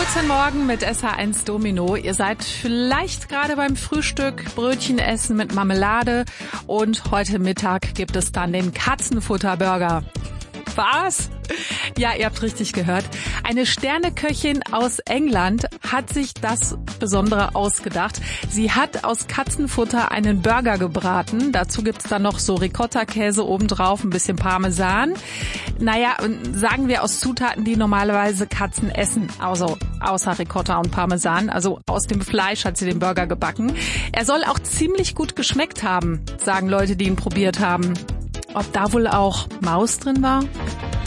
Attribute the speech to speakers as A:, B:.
A: Guten Morgen mit SH1 Domino. Ihr seid vielleicht gerade beim Frühstück, Brötchen essen mit Marmelade und heute Mittag gibt es dann den Katzenfutterburger. Was? Ja, ihr habt richtig gehört. Eine Sterneköchin aus England hat sich das Besondere ausgedacht. Sie hat aus Katzenfutter einen Burger gebraten. Dazu gibt's dann noch so Ricotta-Käse obendrauf, ein bisschen Parmesan. Naja, sagen wir aus Zutaten, die normalerweise Katzen essen. Also außer Ricotta und Parmesan. Also aus dem Fleisch hat sie den Burger gebacken. Er soll auch ziemlich gut geschmeckt haben, sagen Leute, die ihn probiert haben. Ob da wohl auch Maus drin war?